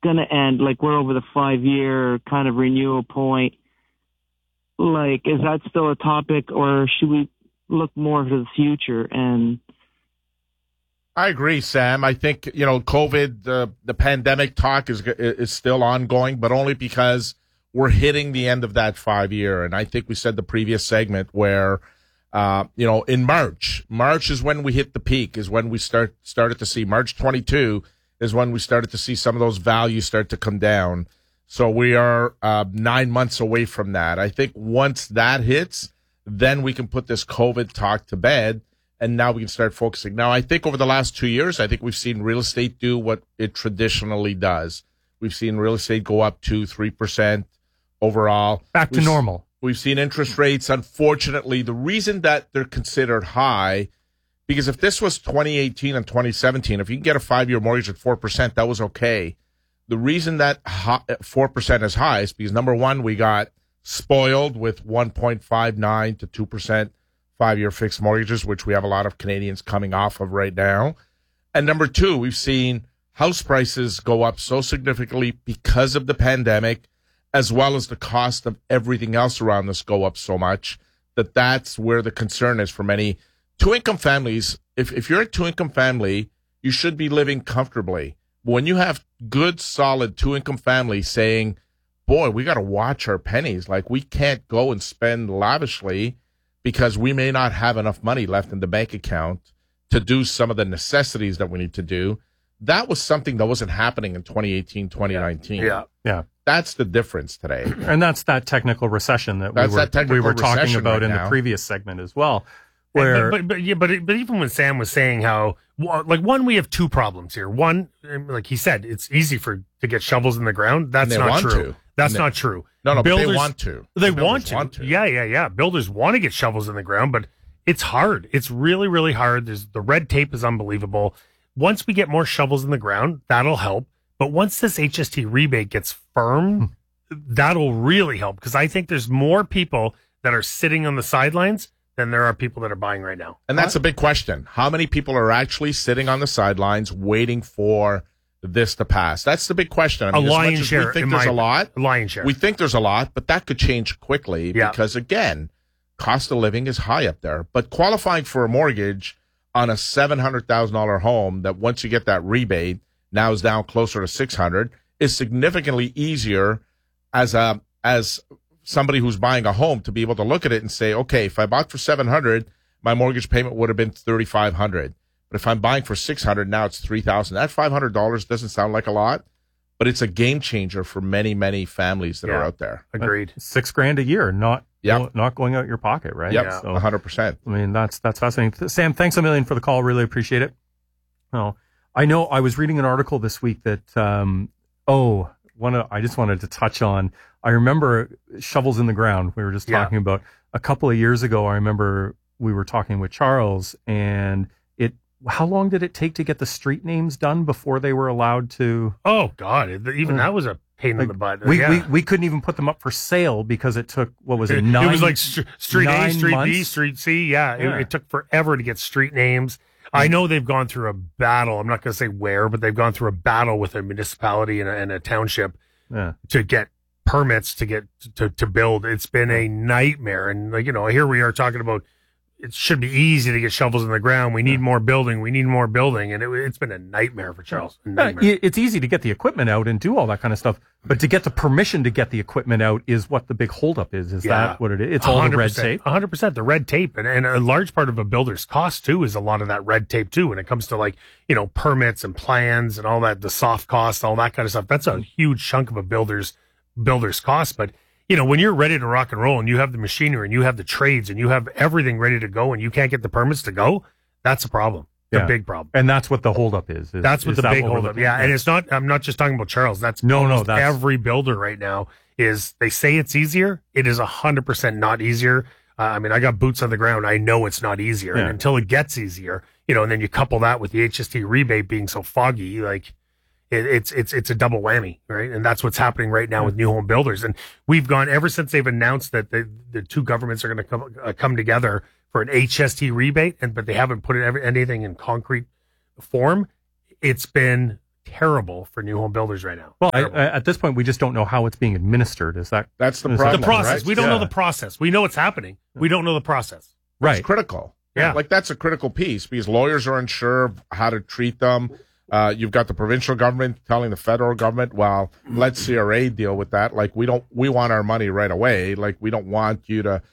going to end, like we're over the 5-year kind of renewal point, like, is that still a topic, or should we look more to the future? And I agree, Sam. I think, COVID, the pandemic talk is still ongoing, but only because we're hitting the end of that 5-year. And I think we said the previous segment where, in March is when we hit the peak, is when we started to see March 22 is when we started to see some of those values start to come down. So we are 9 months away from that. I think once that hits, then we can put this COVID talk to bed, and now we can start focusing. Now, I think over the last 2 years, I think we've seen real estate do what it traditionally does. We've seen real estate go up 2-3% overall. Back to normal. We've seen interest rates, unfortunately, the reason that they're considered high, because if this was 2018 and 2017, if you can get a 5-year mortgage at 4%, that was okay. The reason that 4% is high is because, number one, we got spoiled with 1.59 to 2% 5-year fixed mortgages, which we have a lot of Canadians coming off of right now. And number two, we've seen house prices go up so significantly because of the pandemic, as well as the cost of everything else around us go up so much that's where the concern is for many two-income families. If you're a two-income family, you should be living comfortably. When you have good, solid two-income families saying, boy, we got to watch our pennies. Like, we can't go and spend lavishly because we may not have enough money left in the bank account to do some of the necessities that we need to do. That was something that wasn't happening in 2018, 2019. Yeah. That's the difference today. And that's that technical recession that we were talking about in the previous segment as well. Where, but even when Sam was saying how, one, we have two problems here. One, like he said, it's easy to get shovels in the ground. That's not true. That's not true. No, builders, but they want to. They want to. Yeah. Builders want to get shovels in the ground, but it's hard. It's really, really hard. The red tape is unbelievable. Once we get more shovels in the ground, that'll help. But once this HST rebate gets firm, that'll really help, because I think there's more people that are sitting on the sidelines than there are people that are buying right now. And that's a big question. How many people are actually sitting on the sidelines waiting for this to pass? That's the big question. I mean, a lion's share. We think there's a lot. A lion's share. We think there's a lot, but that could change quickly because, again, cost of living is high up there. But qualifying for a mortgage on a $700,000 home that once you get that rebate now is down closer to $600,000 is significantly easier as somebody who's buying a home to be able to look at it and say, okay, if I bought for $700,000, my mortgage payment would have been $3,500. But if I'm buying for $600,000, now it's $3,000. That $500 doesn't sound like a lot, but it's a game changer for many, many families that are out there. Agreed. $6,000 a year, not going out your pocket, right? Yep, so, 100%. I mean, that's fascinating. Sam, thanks a million for the call. Really appreciate it. Well, I know I was reading an article this week that, I just wanted to touch on. I remember shovels in the ground. We were just talking about a couple of years ago. I remember we were talking with Charles, and how long did it take to get the street names done before they were allowed to? Oh God, even that was a pain in the butt. We couldn't even put them up for sale because it took, what was it? It was like street A, street months? B, street C. Yeah. It took forever to get street names. I know they've gone through a battle. I'm not going to say where, but they've gone through a battle with a municipality and a township to get permits to build. It's been a nightmare. And here we are talking about it should be easy to get shovels in the ground. We need more building. And it's been a nightmare for Charles. It's easy to get the equipment out and do all that kind of stuff, but to get the permission to get the equipment out is what the big holdup is. Is that what it is? It's all the red tape. 100%. The red tape. And a large part of a builder's cost too is a lot of that red tape too. When it comes to permits and plans and all that, the soft costs, all that kind of stuff. That's a huge chunk of a builder's cost. But when you're ready to rock and roll and you have the machinery and you have the trades and you have everything ready to go and you can't get the permits to go, that's a problem. A big problem. And that's what the holdup is. That's what the big holdup. Yeah. And it's not, I'm not just talking about Charles. That's every builder right now is they say it's easier. It is 100% not easier. I got boots on the ground. I know it's not easier. And until it gets easier, and then you couple that with the HST rebate being so foggy, it's a double whammy, right? And that's what's happening right now with new home builders. And we've gone ever since they've announced that the two governments are going to come together for an HST rebate, but they haven't put anything in concrete form. It's been terrible for new home builders right now. Well, at this point, we just don't know how it's being administered. That's the problem? The process. Right? We don't know the process. We know it's happening. We don't know the process. Right. It's critical. Yeah. Like that's a critical piece because lawyers are unsure of how to treat them. You've got the provincial government telling the federal government, well, let CRA deal with that. Like we want our money right away. Like we don't want you to,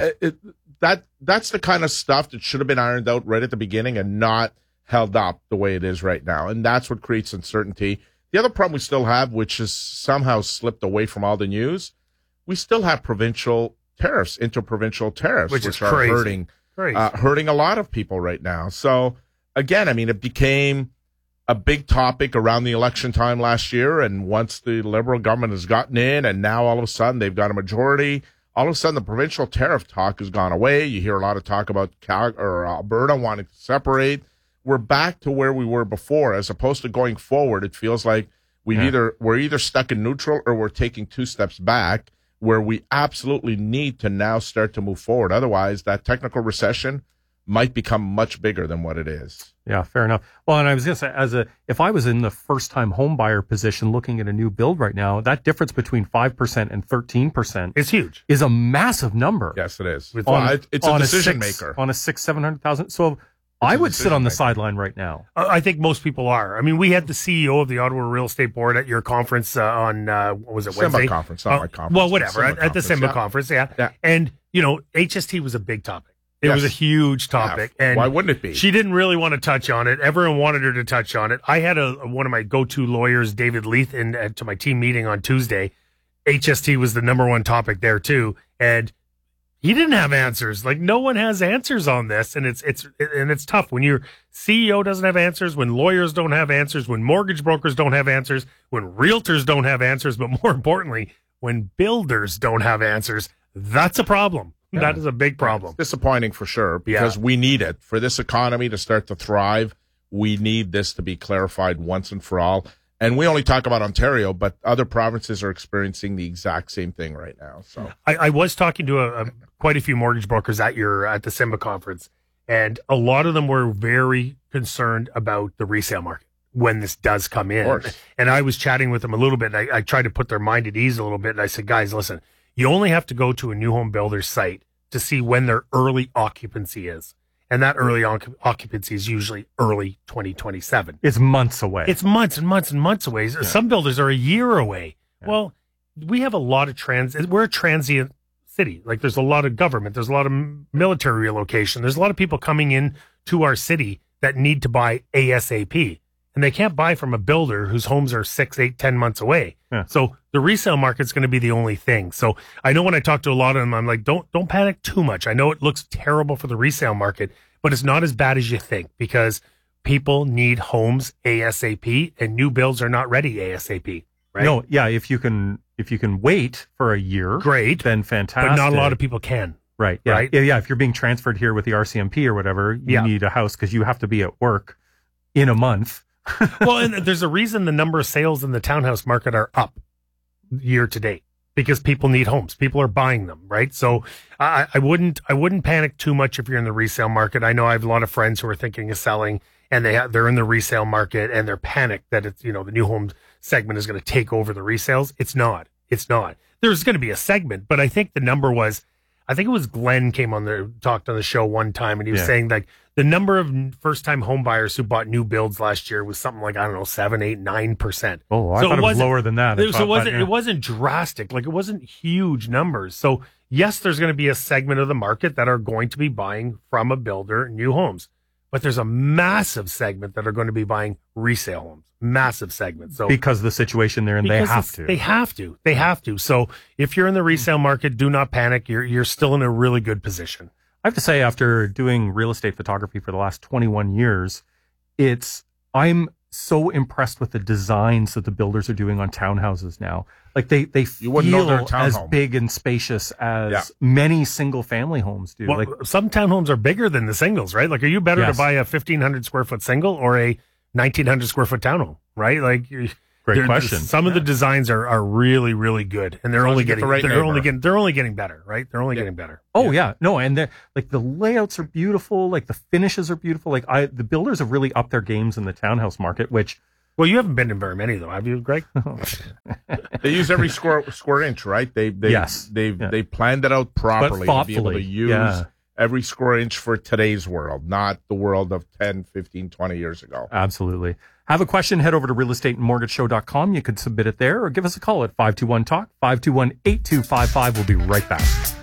that's the kind of stuff that should have been ironed out right at the beginning and not held up the way it is right now. And that's what creates uncertainty. The other problem we still have, which has somehow slipped away from all the news, we still have provincial tariffs, interprovincial tariffs, which is are crazy. hurting a lot of people right now. So again, I mean, it became a big topic around the election time last year. And once the Liberal government has gotten in and now all of a sudden they've got a majority, all of a sudden the provincial tariff talk has gone away. You hear a lot of talk about Alberta wanting to separate. We're back to where we were before, as opposed to going forward. It feels like we're either stuck in neutral or we're taking 2 steps back, where we absolutely need to now start to move forward. Otherwise, that technical recession might become much bigger than what it is. Yeah, fair enough. Well, and I was going to say, if I was in the first-time home buyer position looking at a new build right now, that difference between 5% and 13% is huge. Is a massive number. Yes, it is. It's a decision maker on a 600,000-700,000. So I would sit on the sideline right now. I think most people are. I mean, we had the CEO of the Ottawa Real Estate Board at your conference on, what was it, Wednesday? SIMBA conference, not my conference. Well, whatever, at the SIMBA conference, yeah. And, HST was a big topic. It was a huge topic. Yeah. And why wouldn't it be? She didn't really want to touch on it. Everyone wanted her to touch on it. I had one of my go-to lawyers, David Leith, to my team meeting on Tuesday. HST was the number one topic there, too. And he didn't have answers. Like, no one has answers on this, and it's tough when your CEO doesn't have answers, when lawyers don't have answers, when mortgage brokers don't have answers, when realtors don't have answers, but more importantly, when builders don't have answers. That's a problem. Yeah. That is a big problem. It's disappointing for sure, because we need it for this economy to start to thrive. We need this to be clarified once and for all. And we only talk about Ontario, but other provinces are experiencing the exact same thing right now. So I was talking to quite a few mortgage brokers at the SIMBA conference, and a lot of them were very concerned about the resale market when this does come in. And I was chatting with them a little bit, and I tried to put their mind at ease a little bit. And I said, guys, listen, you only have to go to a new home builder's site to see when their early occupancy is. And that early occupancy is usually early 2027. It's months away. It's months and months and months away. Yeah. Some builders are a year away. Yeah. Well, we have a lot of we're a transient city. Like, there's a lot of government. There's a lot of military relocation. There's a lot of people coming in to our city that need to buy ASAP. And they can't buy from a builder whose homes are 6, 8, 10 months away. Yeah. So the resale market's going to be the only thing. So I know when I talk to a lot of them, I'm like, don't panic too much. I know it looks terrible for the resale market, but it's not as bad as you think, because people need homes ASAP, and new builds are not ready ASAP. Right? No, yeah. If you can wait for a year, great, then fantastic. But not a lot of people can. Right. Yeah. Right? Yeah. If you're being transferred here with the RCMP or whatever, you need a house because you have to be at work in a month. Well, and there's a reason the number of sales in the townhouse market are up year to date, because people need homes. People are buying them, right? So I wouldn't panic too much if you're in the resale market. I know I have a lot of friends who are thinking of selling, and they're in the resale market, and they're panicked that it's, the new home segment is going to take over the resales. It's not. There's going to be a segment, but I think the number was, I think it was Glenn talked on the show one time, and he was saying like the number of first-time home buyers who bought new builds last year was something like, I don't know, 7, 8, 9%. Oh, I thought it was lower than that. It wasn't drastic. Like, it wasn't huge numbers. So yes, there's going to be a segment of the market that are going to be buying from a builder new homes, but there's a massive segment that are going to be buying resale homes. Massive segment. So because of the situation they're in, they have to. So if you're in the resale market, do not panic. You're still in a really good position. I have to say, after doing real estate photography for the last 21 years, I'm so impressed with the designs that the builders are doing on townhouses now. Like, they feel as big and spacious as many single family homes do. Well, like, some townhomes are bigger than the singles, right? Like, are you better to buy a 1,500 square foot single or a 1,900 square foot townhome, right? Like, great question. Some of the designs are really, really good, and they're only getting better, right? They're only getting better. Oh yeah, no, and like the layouts are beautiful, like the finishes are beautiful. Like the builders have really upped their games in the townhouse market, which Well, you haven't been in very many, though, have you, Greg? They use every square inch, right? They planned it out properly to be able to use every square inch for today's world, not the world of 10, 15, 20 years ago. Absolutely. Have a question, head over to realestateandmortgageshow.com. You can submit it there or give us a call at 521-TALK, 521-8255. We'll be right back.